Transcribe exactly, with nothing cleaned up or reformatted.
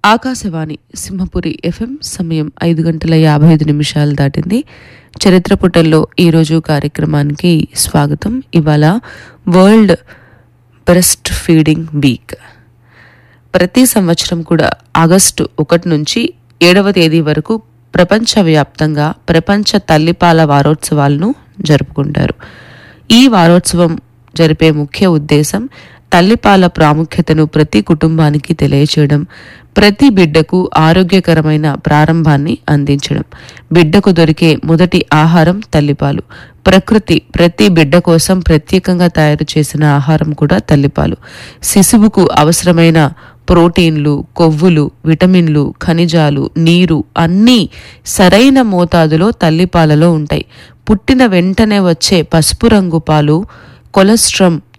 Akashvani Simhapuri FM సమయం ఐదు గంటల యాభై ఐదు నిమిషాలు దాటింది. చరిత్ర పుటల్లో ఈరోజు కార్యక్రమానికి స్వాగతం. ఇవాళ వరల్డ్ బ్రెస్ట్ ఫీడింగ్ వీక్. ప్రతి సంవత్సరం కూడా ఆగస్టు ఒకటి నుంచి ఏడవ తేదీ వరకు ప్రపంచవ్యాప్తంగా ప్రపంచ తల్లిపాల వారోత్సవాలను జరుపుకుంటారు. ఈ వారోత్సవం జరిపే ముఖ్య ఉద్దేశం తల్లిపాల ప్రాముఖ్యతను ప్రతి కుటుంబానికి తెలియచేయడం, ప్రతి బిడ్డకు ఆరోగ్యకరమైన ప్రారంభాన్ని అందించడం. బిడ్డకు దొరికే మొదటి ఆహారం తల్లిపాలు. ప్రకృతి ప్రతి బిడ్డ కోసం ప్రత్యేకంగా తయారు చేసిన ఆహారం కూడా తల్లిపాలు. శిశువుకు అవసరమైన ప్రోటీన్లు, కొవ్వులు, విటమిన్లు, ఖనిజాలు, నీరు అన్నీ సరైన మోతాదులో తల్లిపాలలో ఉంటాయి. పుట్టిన వెంటనే వచ్చే పసుపు రంగు పాలు కొలెస్ట్రాల్